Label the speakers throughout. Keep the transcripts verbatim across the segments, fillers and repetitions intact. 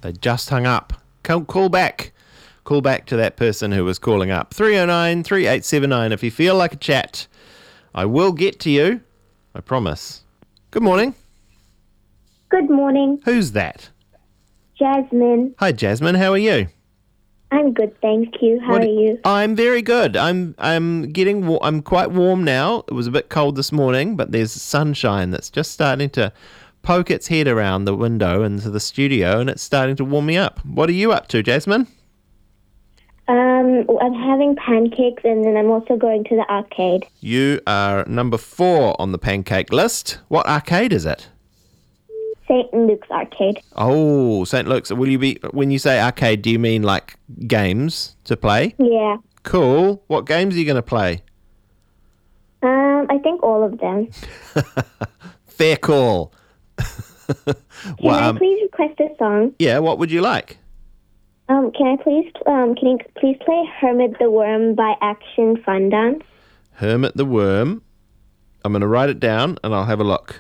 Speaker 1: They just hung up. Call, call back. Call back to that person who was calling up. three oh nine, three eight seven nine. If you feel like a chat, I will get to you. I promise. Good morning.
Speaker 2: Good morning.
Speaker 1: Who's that?
Speaker 2: Jasmine.
Speaker 1: Hi, Jasmine. How are you?
Speaker 2: I'm good, thank you. How
Speaker 1: What-
Speaker 2: are you?
Speaker 1: I'm very good. I'm I'm getting wa- I'm quite warm now. It was a bit cold this morning, but there's sunshine that's just starting to poke its head around the window into the studio, and it's starting to warm me up. What are you up to, Jasmine?
Speaker 2: Um, I'm having pancakes and then I'm also going to the arcade.
Speaker 1: You are number four on the pancake list. What arcade is it?
Speaker 2: Saint Luke's Arcade.
Speaker 1: Oh, Saint Luke's. Will you be, when you say arcade, do you mean like games to play?
Speaker 2: Yeah.
Speaker 1: Cool. What games are you going to play?
Speaker 2: Um, I think all of them.
Speaker 1: Fair call.
Speaker 2: Can
Speaker 1: Well,
Speaker 2: I
Speaker 1: um,
Speaker 2: please request a song?
Speaker 1: yeah, what would you like?
Speaker 2: Um, can I please, um, can you please play Hermit the Worm by Action Fun Dance?
Speaker 1: Hermit the Worm. I'm going to write it down and I'll have a look.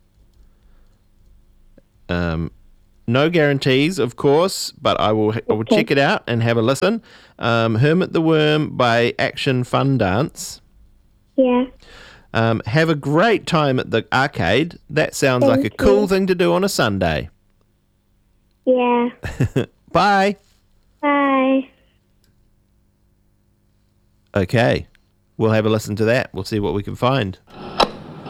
Speaker 1: Um, no guarantees, of course, but I will I will
Speaker 2: Okay.
Speaker 1: check it out and have a listen. Um, Hermit the Worm by Action Fun Dance.
Speaker 2: Yeah.
Speaker 1: Um, have a great time at the arcade. That sounds like a
Speaker 2: Thank
Speaker 1: cool
Speaker 2: you.
Speaker 1: thing to do on a Sunday.
Speaker 2: Yeah.
Speaker 1: Bye.
Speaker 2: Bye.
Speaker 1: Okay. We'll have a listen to that. We'll see what we can find.